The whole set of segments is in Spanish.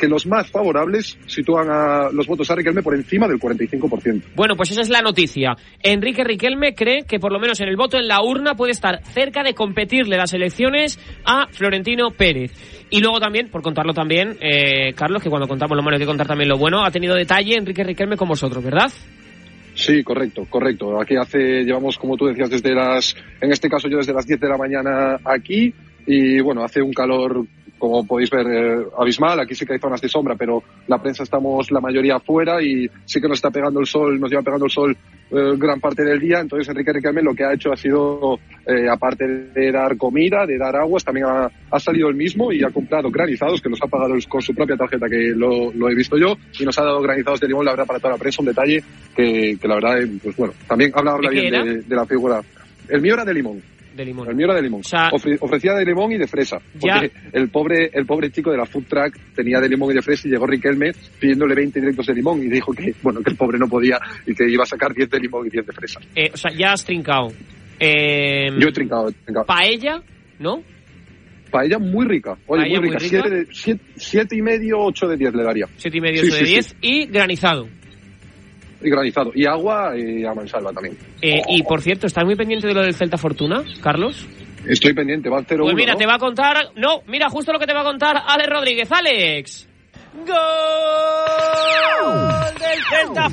que los más favorables sitúan a los votos a Riquelme por encima del 45%. Bueno, pues esa es la noticia. Enrique Riquelme cree que por lo menos en el voto en la urna puede estar cerca de competirle las elecciones a Florentino Pérez. Y luego también, por contarlo también, Carlos, que cuando contamos lo malo hay que contar también lo bueno, ha tenido detalle Enrique Riquelme con vosotros, ¿verdad? Sí, correcto. Aquí llevamos, como tú decías, en este caso yo desde las 10 de la mañana aquí, y bueno, hace un calor, como podéis ver, abismal. Aquí sí que hay zonas de sombra, pero la prensa estamos la mayoría afuera y sí que nos lleva pegando el sol gran parte del día. Entonces Enrique Riquelme lo que ha hecho ha sido, aparte de dar comida, de dar aguas, también ha salido él mismo y ha comprado granizados, que los ha pagado con su propia tarjeta, que lo he visto yo, y nos ha dado granizados de limón, la verdad, para toda la prensa, un detalle que la verdad, pues bueno, también habla bien de la figura. El mío era de limón. De limón. El mío era de limón. O sea, ofrecía de limón y de fresa. Porque el pobre chico de la food truck tenía de limón y de fresa, y llegó Riquelme pidiéndole 20 directos de limón y dijo que el pobre no podía y que iba a sacar 10 de limón y 10 de fresa. O sea, ya has trincado. Yo he trincado. Paella, ¿no? Paella muy rica. Oye, muy rica. 7,5, 8 de 10 le daría. 7,5, 8 de 10. Sí. Y granizado. Y agua a mansalva también. Y por cierto, ¿estás muy pendiente de lo del Celta Fortuna, Carlos? Estoy pendiente, va al 0-1. Pues mira, ¿no? te va a contar... No, mira, justo lo que te va a contar Alex Rodríguez. ¡Alex! ¡Gol del Celta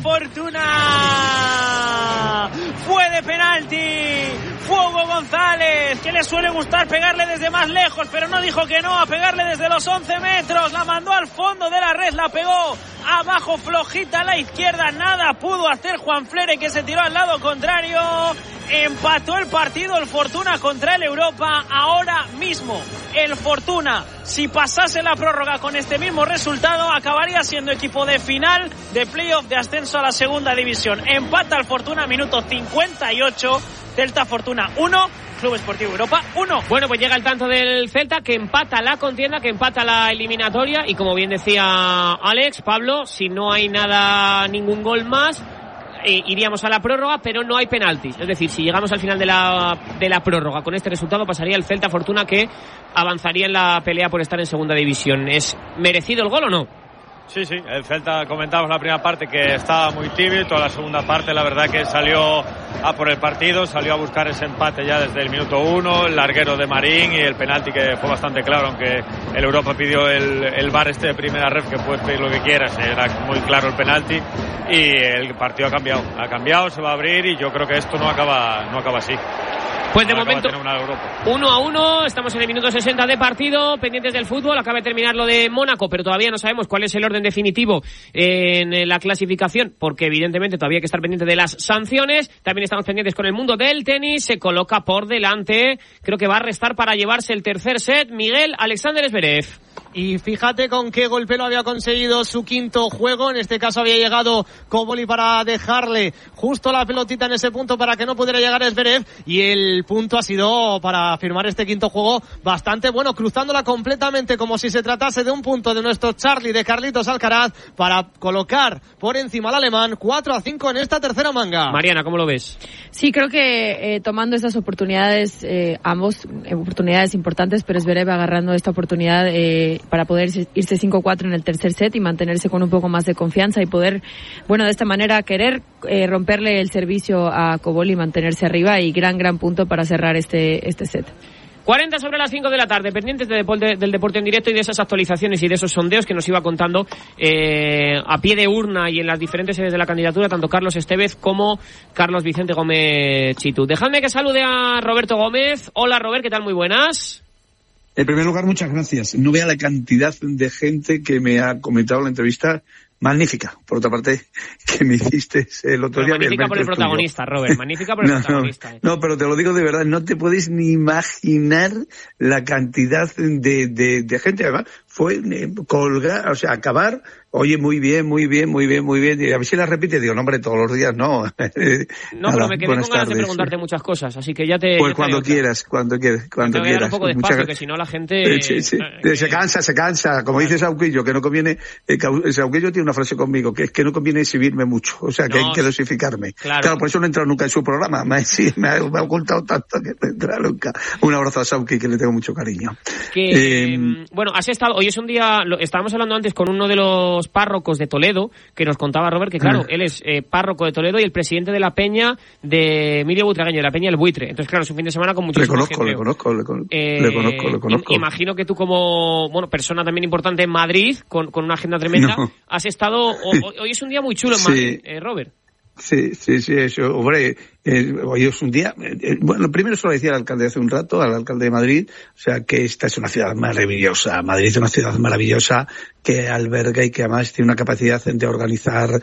Fortuna! ¡Fue de penalti! ¡Fue Hugo González, que le suele gustar pegarle desde más lejos, pero no dijo que no a pegarle desde los 11 metros! La mandó al fondo de la red, la pegó abajo, flojita a la izquierda. Nada pudo hacer Juan Flere, que se tiró al lado contrario. Empató el partido el Fortuna contra el Europa. Ahora mismo el Fortuna, si pasase la prórroga con este mismo resultado, acabaría siendo equipo de final de playoff de ascenso a la segunda división. Empata el Fortuna, minuto 58. Celta Fortuna 1, Club Esportivo Europa 1. Bueno, pues llega el tanto del Celta, que empata la contienda, que empata la eliminatoria, y como bien decía Alex, Pablo, si no hay ningún gol más, iríamos a la prórroga, pero no hay penaltis. Es decir, si llegamos al final de la prórroga con este resultado, pasaría el Celta Fortuna, que avanzaría en la pelea por estar en segunda división. ¿Es merecido el gol o no? Sí, el Celta, comentábamos la primera parte que estaba muy tibio, y toda la segunda parte la verdad que salió a por el partido, salió a buscar ese empate ya desde el minuto 1, el larguero de Marín y el penalti, que fue bastante claro, aunque el Europa pidió el VAR de primera ref, que puedes pedir lo que quieras, era muy claro el penalti, y el partido ha cambiado, se va a abrir, y yo creo que esto no acaba así. Pues de momento 1-1, estamos en el minuto 60 de partido, pendientes del fútbol. Acaba de terminar lo de Mónaco, pero todavía no sabemos cuál es el orden definitivo en la clasificación, porque evidentemente todavía hay que estar pendiente de las sanciones. También estamos pendientes con el mundo del tenis. Se coloca por delante, creo que va a restar para llevarse el tercer set, Miguel Alexander Zverev. Y fíjate con qué golpe lo había conseguido su quinto juego. En este caso había llegado Koboli para dejarle justo la pelotita en ese punto para que no pudiera llegar Zverev, y el punto ha sido para firmar este quinto juego bastante bueno, cruzándola completamente como si se tratase de un punto de nuestro Charlie, de Carlitos Alcaraz, para colocar por encima al alemán 4-5 en esta tercera manga. Mariana, ¿cómo lo ves? Sí, creo que tomando estas oportunidades, ambos oportunidades importantes, pero Zverev agarrando esta oportunidad para poder irse 5-4 en el tercer set y mantenerse con un poco más de confianza y poder, bueno, de esta manera querer romperle el servicio a Koboli y mantenerse arriba, y gran punto para cerrar este set. 40 sobre las 5 de la tarde, pendientes del deporte en directo y de esas actualizaciones y de esos sondeos que nos iba contando a pie de urna y en las diferentes sedes de la candidatura, tanto Carlos Estevez como Carlos Vicente Gómez Chitu. Dejadme que salude a Roberto Gómez. Hola, Robert, ¿qué tal? Muy buenas. En primer lugar, muchas gracias. No vea la cantidad de gente que me ha comentado la entrevista. Magnífica, por otra parte, que me hiciste el otro día. Magnífica por el protagonista, Robert, magnífica por el protagonista. No, pero te lo digo de verdad, no te podéis ni imaginar la cantidad de gente. Además, fue colgar, o sea, acabar, oye, muy bien, y a ver si la repite, digo, no, hombre, todos los días no. No, pero me quedé con ganas de preguntarte muchas cosas, así que ya te... Pues cuando quieras. Cuando quieras. Un poco despacio, que si no la gente... Sí. Se cansa, como dice Sauquillo, que no conviene... Sauquillo tiene una frase conmigo, que es que no conviene exhibirme mucho, o sea, que hay que dosificarme. Claro, por eso no he entrado nunca en su programa, me ha ocultado tanto que no he entrado nunca. Un abrazo a Sauqui, que le tengo mucho cariño. Bueno, has estado... Hoy es un día, estábamos hablando antes con uno de los párrocos de Toledo, que nos contaba Robert que claro, él es párroco de Toledo y el presidente de la peña de Emilio Butragueño, de la peña El Buitre. Entonces claro, es un fin de semana con muchísima gente. Le conozco. Imagino que tú como, persona también importante en Madrid, con una agenda tremenda, has estado, hoy es un día muy chulo en Madrid, Robert. Sí, eso, hombre, hoy es un día, bueno, primero se lo decía al alcalde hace un rato, al alcalde de Madrid, o sea, que esta es una ciudad maravillosa, Madrid es una ciudad maravillosa que alberga y que además tiene una capacidad de organizar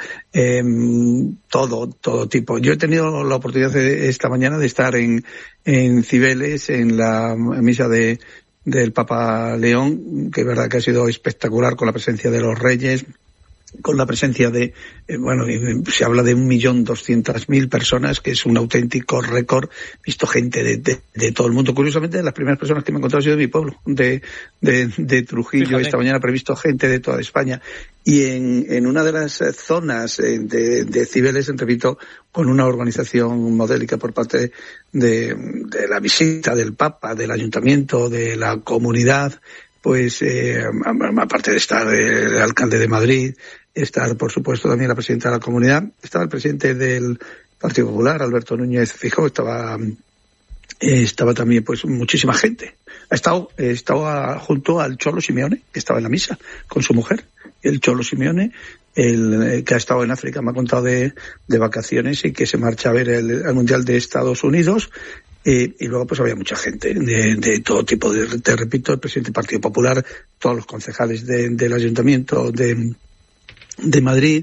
todo tipo. Yo he tenido la oportunidad esta mañana de estar en Cibeles, en la misa del Papa León, que es verdad que ha sido espectacular con la presencia de los reyes, con la presencia de, se habla de 1.200.000 personas, que es un auténtico récord. He visto gente de todo el mundo. Curiosamente, las primeras personas que me he encontrado han sido de mi pueblo, de Trujillo. Fíjate. Esta mañana he visto gente de toda España. Y en una de las zonas de Cibeles, repito, con una organización modélica por parte de la visita del Papa, del Ayuntamiento, de la comunidad, pues aparte de estar el alcalde de Madrid, estar por supuesto también la presidenta de la comunidad, estaba el presidente del Partido Popular, Alberto Núñez Feijóo, estaba también pues muchísima gente. Estaba junto al Cholo Simeone, que estaba en la misa con su mujer. El Cholo Simeone, que ha estado en África, me ha contado de vacaciones y que se marcha a ver el Mundial de Estados Unidos. Y luego pues había mucha gente de todo tipo, te repito, el presidente del Partido Popular, todos los concejales del Ayuntamiento de Madrid,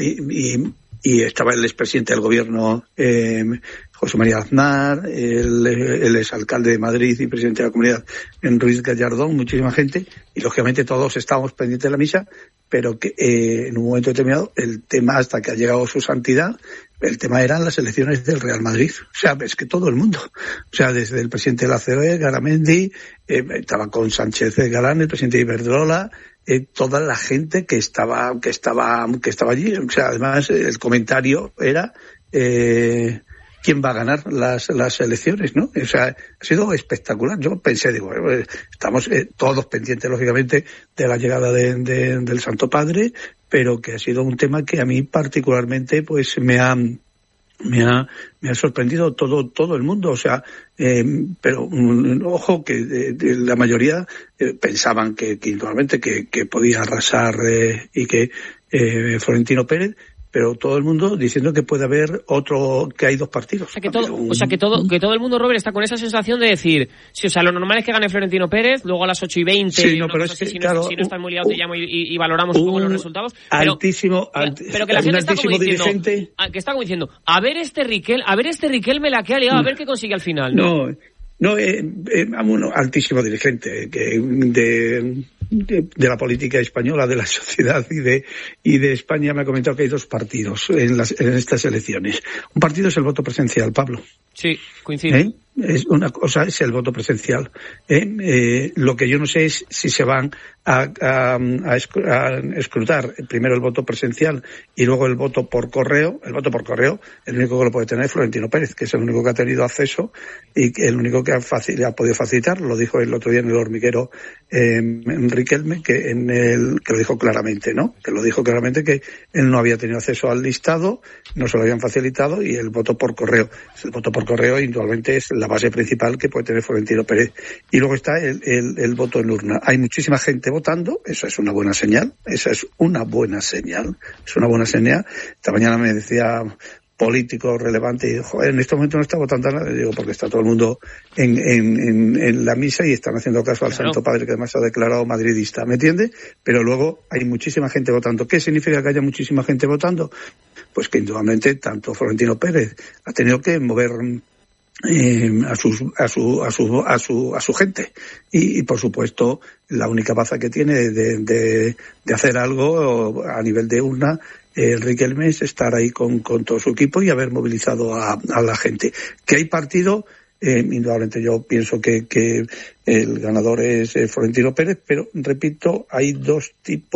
y estaba el expresidente del gobierno, José María Aznar, el exalcalde de Madrid y presidente de la comunidad, Ruiz Gallardón, muchísima gente, y lógicamente todos estábamos pendientes de la misa, pero que en un momento determinado el tema, hasta que ha llegado su santidad, el tema eran las elecciones del Real Madrid. O sea, es que todo el mundo, o sea, desde el presidente de la COE, Garamendi, estaba con Sánchez Galán, el presidente de Iberdrola, toda la gente que estaba allí. O sea, además el comentario era quién va a ganar las elecciones, ¿no? O sea, ha sido espectacular. Yo pensé, estamos todos pendientes, lógicamente, de la llegada del Santo Padre, pero que ha sido un tema que a mí particularmente pues me ha sorprendido todo el mundo. O sea, pero ojo que la mayoría pensaban que indudablemente que podía arrasar y que Florentino Pérez, pero todo el mundo diciendo que puede haber que hay dos partidos. Que todo el mundo, Robert, está con esa sensación de decir, sí, o sea, lo normal es que gane Florentino Pérez, luego a las 8:20, sí, no, pero es que, si no estás muy liado te llamo y valoramos un poco los resultados. Pero que la gente está como diciendo, a ver este Riquelme la que ha liado, a ver qué consigue al final. No, altísimo dirigente de la política española, de la sociedad y de España, me ha comentado que hay dos partidos en estas elecciones. Un partido es el voto presencial, Pablo. Sí, coincide. Es una cosa, es el voto presencial. Lo que yo no sé es si se van a escrutar primero el voto presencial y luego el voto por correo. El voto por correo, el único que lo puede tener es Florentino Pérez, que es el único que ha tenido acceso y el único que ha podido facilitar. Lo dijo el otro día en el hormiguero Riquelme, que lo dijo claramente, ¿no? Que lo dijo claramente que él no había tenido acceso al listado, no se lo habían facilitado, y el voto por correo. El voto por correo indudablemente es la base principal que puede tener Florentino Pérez. Y luego está el voto en urna. Hay muchísima gente votando, eso es una buena señal. Esta mañana me decía político relevante y dijo, en este momento no está votando nada. Digo, porque está todo el mundo en la misa y están haciendo caso al Santo Padre, que además se ha declarado madridista, ¿me entiende? Pero luego hay muchísima gente votando. ¿Qué significa que haya muchísima gente votando? Pues que indudablemente tanto Florentino Pérez ha tenido que mover a su gente y por supuesto la única baza que tiene de hacer algo a nivel de urna Riquelme es estar ahí con todo su equipo y haber movilizado a la gente. Que hay partido, indudablemente yo pienso que el ganador es Florentino Pérez, pero repito, hay dos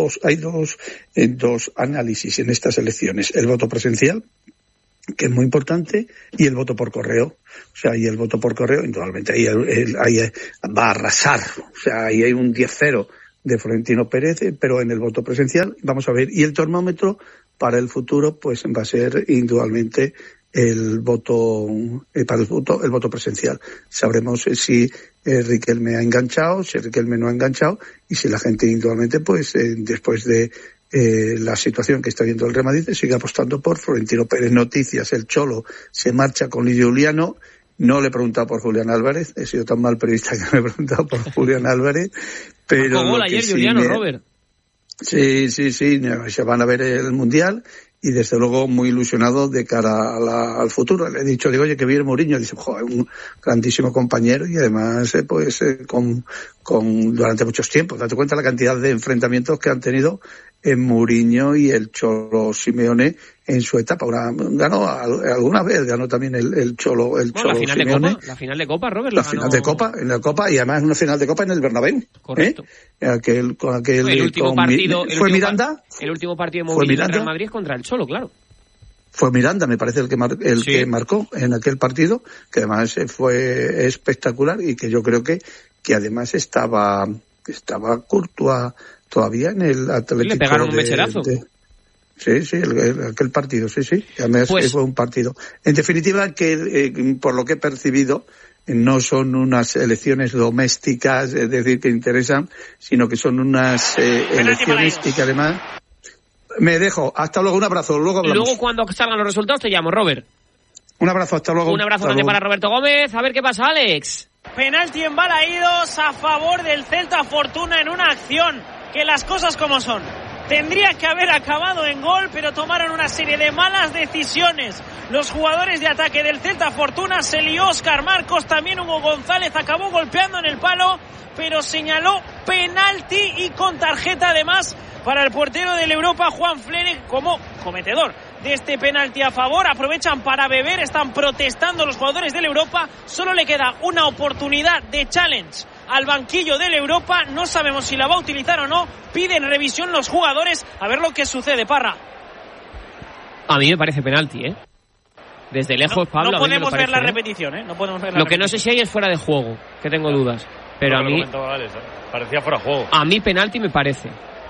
análisis en estas elecciones: el voto presencial, que es muy importante, y el voto por correo. O sea, y el voto por correo, indudablemente, ahí va a arrasar. O sea, ahí hay un 10-0 de Florentino Pérez, pero en el voto presencial. Vamos a ver. Y el termómetro para el futuro, pues va a ser indudablemente el voto presencial. Sabremos si Riquelme ha enganchado, si Riquelme no ha enganchado, y si la gente indudablemente, pues después de la situación que está viendo el Real Madrid, sigue apostando por Florentino Pérez. Noticias: el Cholo se marcha con Lidio Juliano. No le he preguntado por Julián Álvarez, he sido tan mal periodista que me he preguntado por Julián Álvarez, pero lo que ayer sí Juliano, Robert. Sí, se van a ver el Mundial y desde luego muy ilusionado de cara al futuro. Le he dicho, oye, que viene Mourinho, dice, joder, un grandísimo compañero y además con durante muchos tiempos. Date cuenta la cantidad de enfrentamientos que han tenido en Mourinho y el Cholo Simeone en su etapa. Alguna vez ganó también el Cholo Simeone. La final de Copa, Robert. Final de Copa, en la Copa, y además una final de Copa en el Bernabéu. Correcto. El último partido. ¿Fue Miranda? El último partido de Mourinho en Real Madrid es contra el Cholo, claro. Fue Miranda, me parece, que marcó en aquel partido, que además fue espectacular y que yo creo que además estaba Courtois todavía en el Atlético. Le pegaron un mecherazo. Sí, aquel partido, sí. Además fue un partido. En definitiva, que por lo que he percibido, no son unas elecciones domésticas, es decir, que interesan, sino que son unas elecciones y que además... Me dejo. Hasta luego. Un abrazo. Luego hablamos. Luego, cuando salgan los resultados, te llamo, Robert. Un abrazo. Hasta luego. Un abrazo grande para Roberto Gómez. A ver qué pasa, Alex. Penalti en Balaídos a favor del Celta Fortuna en una acción que las cosas como son. Tendría que haber acabado en gol, pero tomaron una serie de malas decisiones. Los jugadores de ataque del Celta Fortuna, se lió Óscar Marcos, también Hugo González acabó golpeando en el palo, pero señaló penalti y con tarjeta además para el portero del Europa, Juan Flere, como cometedor de este penalti a favor. Aprovechan para beber, están protestando los jugadores del Europa. Solo le queda una oportunidad de challenge al banquillo del Europa. No sabemos si la va a utilizar o no. Piden revisión los jugadores. A ver lo que sucede, Parra. A mí me parece penalti, ¿eh? Desde lejos, Pablo. No podemos ver la repetición, ¿eh? No podemos ver la repetición. Lo que no sé si hay es fuera de juego, que tengo dudas. Pero a mí... Parecía fuera de juego. A mí penalti me parece.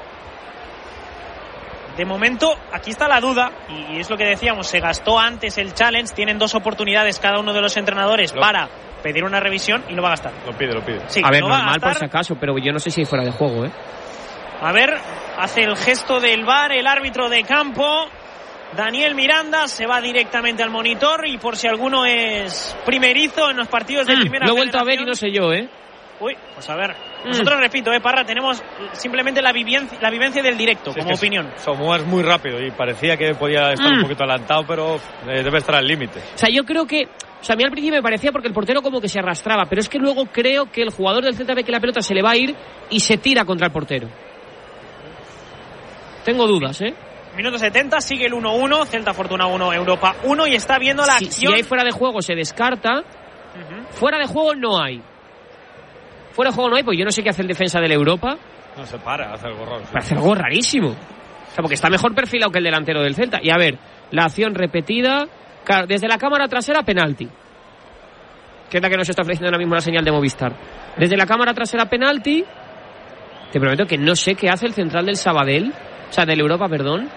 De momento, aquí está la duda, y es lo que decíamos, se gastó antes el challenge, tienen 2 oportunidades cada uno de los entrenadores para pedir una revisión y lo va a gastar. Lo pide. Sí, a ver, normal por si acaso, pero yo no sé si hay fuera de juego, ¿eh? A ver, hace el gesto del VAR el árbitro de campo, Daniel Miranda, se va directamente al monitor y por si alguno es primerizo en los partidos de primera lo he vuelto a ver y no sé yo, ¿eh? Uy, pues a ver. Nosotros, repito, Parra, tenemos simplemente la vivencia del directo, sí, como opinión. Samuel es muy rápido y parecía que podía estar un poquito adelantado, pero debe estar al límite. O sea, yo creo que... O sea, a mí al principio me parecía porque el portero como que se arrastraba, pero es que luego creo que el jugador del Celta ve que la pelota se le va a ir y se tira contra el portero. Tengo dudas, ¿eh? Minuto 70, sigue el 1-1, Celta Fortuna 1, Europa 1 y está viendo la acción. Si hay fuera de juego se descarta, fuera de juego no hay. Fuera de juego no hay, pues yo no sé qué hace el defensa del Europa. No se para, hace algo raro. Hace algo rarísimo. O sea, porque está mejor perfilado que el delantero del Celta. Y a ver, la acción repetida, claro, desde la cámara trasera, penalti. Que es la que nos está ofreciendo ahora mismo la señal de Movistar. Desde la cámara trasera, penalti. Te prometo que no sé qué hace el central del Sabadell. O sea, del Europa, perdón.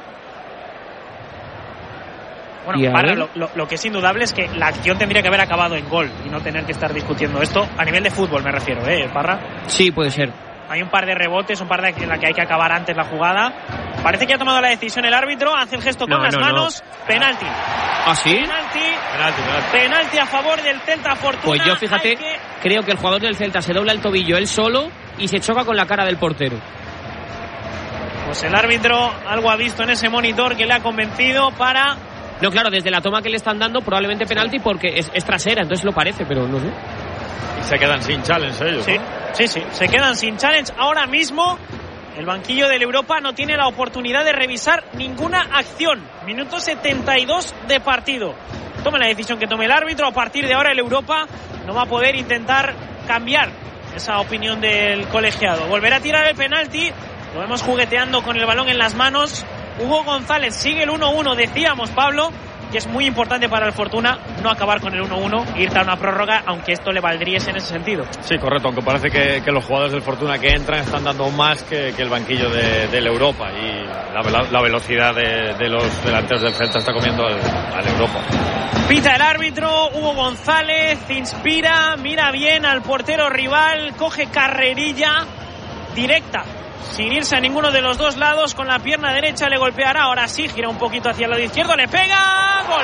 Bueno, para, lo que es indudable es que la acción tendría que haber acabado en gol y no tener que estar discutiendo esto a nivel de fútbol, me refiero, Parra. Sí, puede ser. Hay un par de rebotes, un par de en la que hay que acabar antes la jugada. Parece que ha tomado la decisión el árbitro, hace el gesto con las manos. Penalti. ¿Ah, sí? Penalti a favor del Celta Fortuna. Pues yo, fíjate, creo que el jugador del Celta se dobla el tobillo él solo y se choca con la cara del portero. Pues el árbitro algo ha visto en ese monitor que le ha convencido para... No, claro, desde la toma que le están dando probablemente penalti porque es trasera, entonces lo parece, pero no sé. Y se quedan sin challenge ellos, sí, ¿no? Sí, se quedan sin challenge. Ahora mismo el banquillo del Europa no tiene la oportunidad de revisar ninguna acción. Minuto 72 de partido. Tome la decisión que tome el árbitro. A partir de ahora el Europa no va a poder intentar cambiar esa opinión del colegiado. Volverá a tirar el penalti. Lo vemos jugueteando con el balón en las manos. Hugo González sigue el 1-1, decíamos, Pablo, que es muy importante para el Fortuna no acabar con el 1-1 e irte a una prórroga, aunque esto le valdría en ese sentido. Sí, correcto, aunque parece que los jugadores del Fortuna que entran están dando más que el banquillo del Europa, y la velocidad de los delanteros del Celta está comiendo al Europa. Pita el árbitro, Hugo González inspira, mira bien al portero rival, coge carrerilla directa, sin irse a ninguno de los dos lados, con la pierna derecha le golpeará, ahora sí, gira un poquito hacia el lado izquierdo, le pega, gol.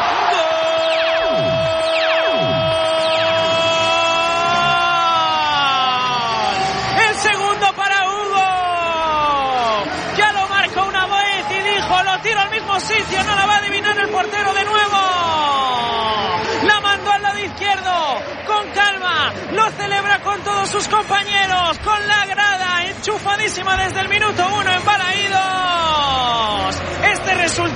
El segundo para Hugo, ya lo marcó una vez y dijo, lo tiro al mismo sitio, no la va a adivinar el portero de nuevo. La mandó al lado izquierdo, con calma, lo celebra con todos sus compañeros, con la grada enchufadísima desde el minuto 1 en Balaídos. Este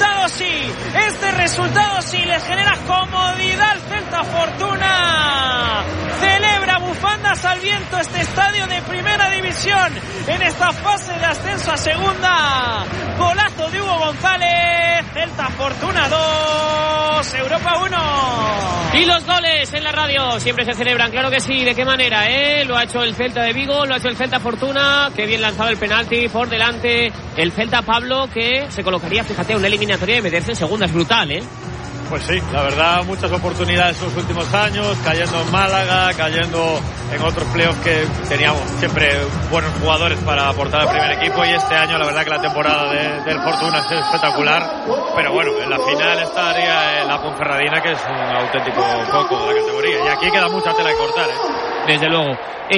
resultado sí les genera comodidad al Celta Fortuna. Celebra bufandas al viento este estadio de primera división en esta fase de ascenso a segunda. Golazo de Hugo González, Celta Fortuna 2, Europa 1. Y los goles en la radio siempre se celebran, claro que sí. ¿De qué manera? Lo ha hecho el Celta de Vigo, lo ha hecho el Celta Fortuna. Qué bien lanzado el penalti, por delante el Celta Pablo, que se colocaría, fíjate, una eliminatoria de meterse en segunda. Es brutal, Pues sí, la verdad, muchas oportunidades en los últimos años, cayendo en Málaga, cayendo en otros playoffs que teníamos siempre buenos jugadores para aportar al primer equipo, y este año la verdad que la temporada del Fortuna es espectacular, pero bueno, en la final estaría la Ponferradina, que es un auténtico coco de la categoría, y aquí queda mucha tela que cortar, Desde luego.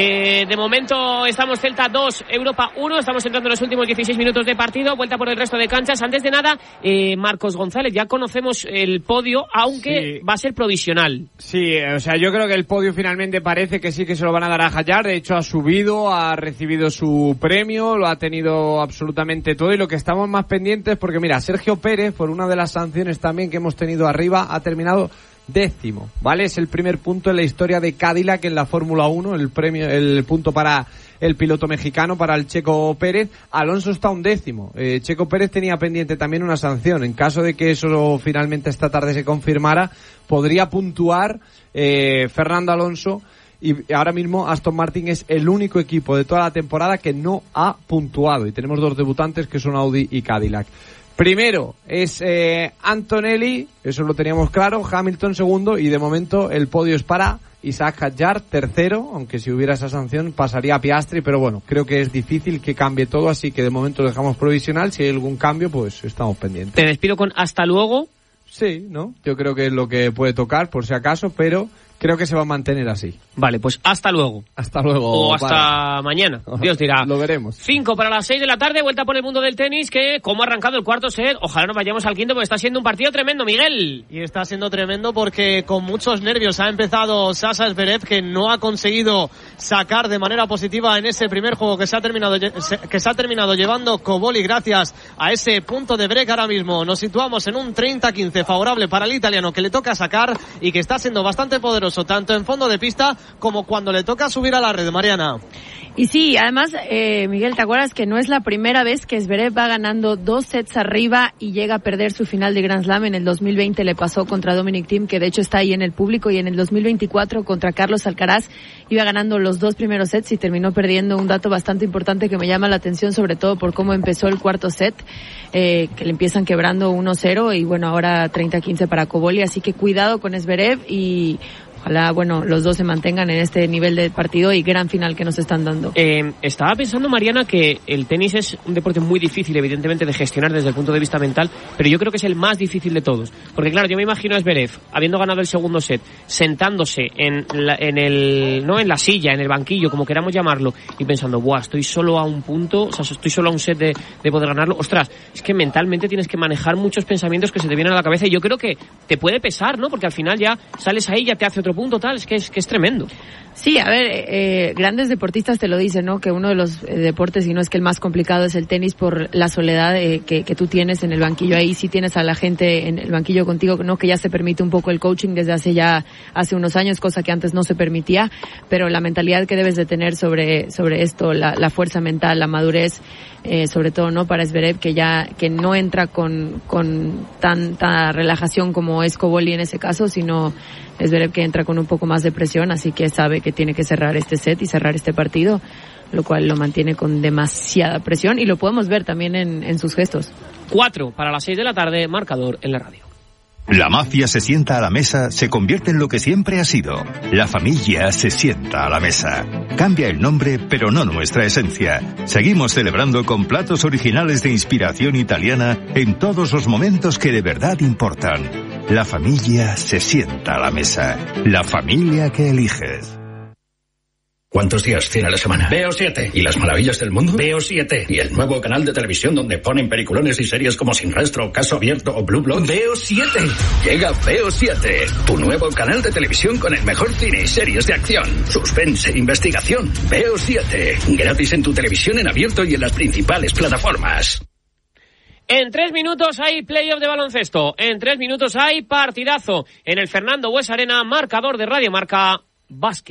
De momento estamos Celta 2, Europa 1, estamos entrando en los últimos 16 minutos de partido, vuelta por el resto de canchas. Antes de nada, Marcos González, ya conocemos el podio, aunque va a ser provisional. Sí, o sea, yo creo que el podio finalmente parece que sí que se lo van a dar a Hallar. De hecho, ha subido, ha recibido su premio, lo ha tenido absolutamente todo, y lo que estamos más pendientes, porque mira, Sergio Pérez, por una de las sanciones también que hemos tenido arriba, ha terminado 10º, ¿vale? Es el primer punto en la historia de Cadillac en la Fórmula 1, el punto para el piloto mexicano, para el Checo Pérez. Alonso está 11º. Checo Pérez tenía pendiente también una sanción. En caso de que eso finalmente esta tarde se confirmara, podría puntuar Fernando Alonso, y ahora mismo Aston Martin es el único equipo de toda la temporada que no ha puntuado, y tenemos dos debutantes que son Audi y Cadillac. Primero es Antonelli, eso lo teníamos claro, Hamilton segundo, y de momento el podio es para Isaac Hadjar, tercero, aunque si hubiera esa sanción pasaría a Piastri, pero bueno, creo que es difícil que cambie todo, así que de momento lo dejamos provisional. Si hay algún cambio, pues estamos pendientes. Te despido con hasta luego. Sí, ¿no? Yo creo que es lo que puede tocar, por si acaso, pero creo que se va a mantener así. Vale, pues hasta luego. Hasta luego. O hasta mañana. Dios dirá. Lo veremos. 5 para las 6 de la tarde, vuelta por el mundo del tenis, que como ha arrancado el cuarto set, ojalá nos vayamos al quinto, porque está siendo un partido tremendo, Miguel. Y está siendo tremendo porque con muchos nervios ha empezado Sasha Zverev, que no ha conseguido sacar de manera positiva en ese primer juego que se ha terminado llevando Cobolli, gracias a ese punto de break. Ahora mismo nos situamos en un 30-15 favorable para el italiano, que le toca sacar y que está siendo bastante poderoso tanto en fondo de pista como cuando le toca subir a la red, Mariana. Y sí, además, Miguel, ¿te acuerdas que no es la primera vez que Zverev va ganando 2 sets arriba y llega a perder su final de Grand Slam? En el 2020 le pasó contra Dominic Thiem, que de hecho está ahí en el público, y en el 2024 contra Carlos Alcaraz iba ganando los 2 primeros sets y terminó perdiendo. Un dato bastante importante que me llama la atención, sobre todo por cómo empezó el cuarto set, que le empiezan quebrando 1-0 y bueno, ahora 30-15 para Cobolli, así que cuidado con Zverev y ojalá, bueno, los dos se mantengan en este nivel de partido y gran final que nos están dando. Estaba pensando, Mariana, que el tenis es un deporte muy difícil, evidentemente, de gestionar desde el punto de vista mental, pero yo creo que es el más difícil de todos. Porque, claro, yo me imagino a Zverev, habiendo ganado el segundo set, sentándose en la silla, en el banquillo, como queramos llamarlo, y pensando, buah, estoy solo a un punto, o sea, estoy solo a un set de poder ganarlo. Ostras, es que mentalmente tienes que manejar muchos pensamientos que se te vienen a la cabeza, y yo creo que te puede pesar, ¿no? Porque al final ya sales ahí, ya te hace otro punto, tal, es que es tremendo. Sí, a ver, grandes deportistas te lo dicen, ¿no? Que uno de los deportes, y no es que el más complicado, es el tenis por la soledad que tú tienes en el banquillo. Ahí sí tienes a la gente en el banquillo contigo, ¿no? Que ya se permite un poco el coaching desde hace unos años, cosa que antes no se permitía, pero la mentalidad que debes de tener sobre esto, la fuerza mental, la madurez, sobre todo no para Zverev, que no entra con tanta relajación como es Cobolli en ese caso, sino Zverev que entra con un poco más de presión, así que sabe que tiene que cerrar este set y cerrar este partido, lo cual lo mantiene con demasiada presión y lo podemos ver también en sus gestos. 4 para las 6 de la tarde, marcador en la radio. La mafia se sienta a la mesa, se convierte en lo que siempre ha sido. La familia se sienta a la mesa. Cambia el nombre, pero no nuestra esencia. Seguimos celebrando con platos originales de inspiración italiana en todos los momentos que de verdad importan. La familia se sienta a la mesa. La familia que eliges. ¿Cuántos días tiene la semana? Veo 7. ¿Y las maravillas del mundo? Veo 7. ¿Y el nuevo canal de televisión donde ponen peliculones y series como Sin Rastro, Caso Abierto o Blue Bloods? Veo 7. Llega Veo 7, tu nuevo canal de televisión con el mejor cine y series de acción, suspense, investigación. Veo 7. Gratis en tu televisión en abierto y en las principales plataformas. En 3 minutos hay playoff de baloncesto. En 3 minutos hay partidazo en el Fernando Bues Arena, marcador de Radio Marca Básquet.